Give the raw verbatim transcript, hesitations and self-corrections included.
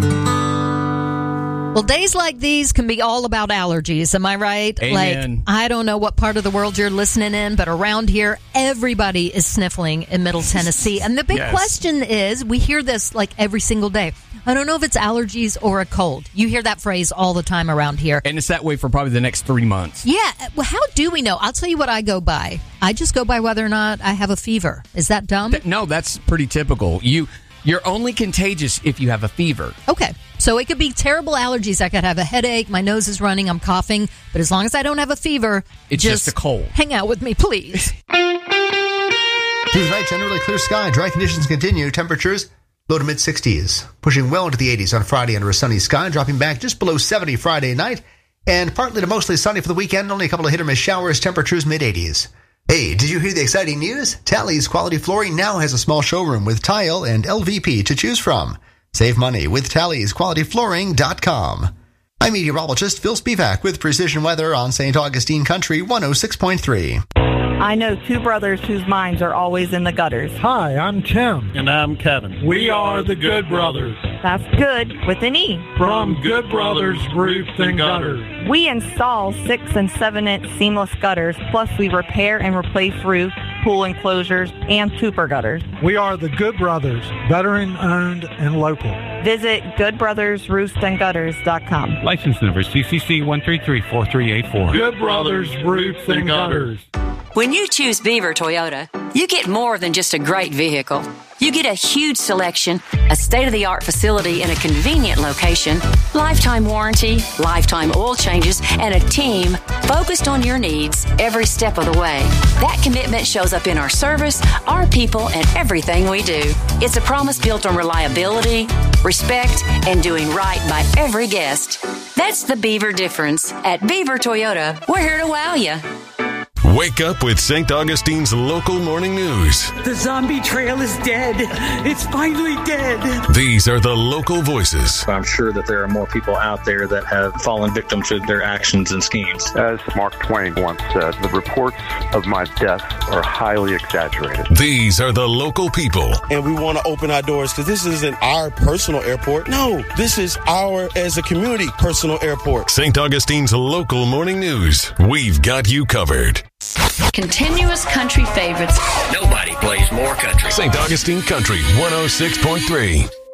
Well, days like these can be all about allergies. Am I right? Amen. Like, I don't know what part of the world you're listening in, but around here, everybody is sniffling in Middle Tennessee. And the big Yes. question is, we hear this like every single day. I don't know if it's allergies or a cold. You hear that phrase all the time around here. And it's that way for probably the next three months. Yeah. Well, how do we know? I'll tell you what I go by. I just go by whether or not I have a fever. Is that dumb? Th- No, that's pretty typical. You, you're only contagious if you have a fever. Okay. So it could be terrible allergies. I could have a headache, my nose is running, I'm coughing. But as long as I don't have a fever, It's just a cold. Hang out with me, please. Tuesday night, generally clear sky. Dry conditions continue. Temperatures low to mid sixties. Pushing well into the eighties on Friday under a sunny sky. Dropping back just below seventy Friday night. And partly to mostly sunny for the weekend. Only a couple of hit or miss showers. Temperatures mid eighties. Hey, did you hear the exciting news? Tally's Quality Flooring now has a small showroom with tile and L V P to choose from. Save money with Tally's Quality Flooring dot com. I'm meteorologist Phil Spivak with Precision Weather on Saint Augustine Country one oh six point three. I know two brothers whose minds are always in the gutters. Hi, I'm Tim. And I'm Kevin. We are the Good Brothers. That's good with an E. From Good Brothers Roof and Gutters. We install six and seven inch seamless gutters, plus we repair and replace roofs, pool enclosures, and super gutters. We are the Good Brothers, veteran owned and local. Visit good brothers roofs and gutters dot com. License number C C C one three three four three eight four. Good Brothers Roof and Gutters. When you choose Beaver Toyota, you get more than just a great vehicle. You get a huge selection, a state-of-the-art facility in a convenient location, lifetime warranty, lifetime oil changes, and a team focused on your needs every step of the way. That commitment shows up in our service, our people, and everything we do. It's a promise built on reliability, respect, and doing right by every guest. That's the Beaver difference. At Beaver Toyota, we're here to wow you. Wake up with Saint Augustine's local morning news. The zombie trail is dead. It's finally dead. These are the local voices. I'm sure that there are more people out there that have fallen victim to their actions and schemes. As Mark Twain once said, the reports of my death are highly exaggerated. These are the local people. And we want to open our doors because this isn't our personal airport. No, this is our, as a community, personal airport. Saint Augustine's local morning news. We've got you covered. Continuous country favorites. Nobody plays more country. Saint Augustine Country one oh six point three.